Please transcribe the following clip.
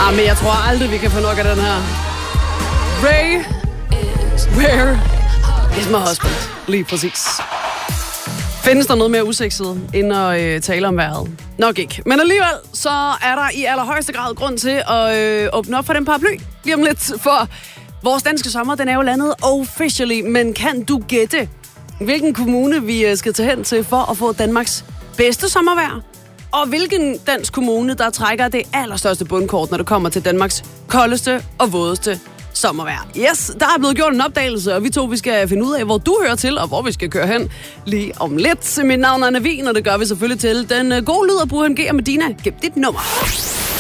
Men jeg tror aldrig, vi kan få nok af den her. Ray, where is my husband? Lige præcis. Findes der noget mere usekset, end at tale om vejret? Nok ikke. Men alligevel, så er der i allerhøjeste grad grund til at åbne op for den paraply lige om lidt. For vores danske sommer, den er jo landet officially. Men kan du gætte, hvilken kommune vi skal tage hen til for at få Danmarks bedste sommervejr? Og hvilken dansk kommune, der trækker det allerstørste bundkort, når det kommer til Danmarks koldeste og vådeste sommervejr. Yes, der er blevet gjort en opdagelse, og vi skal finde ud af, hvor du hører til, og hvor vi skal køre hen lige om lidt. Mit navn er Anna Wien, og det gør vi selvfølgelig til den gode lyd af Burhan G og Medina. Gem dit nummer.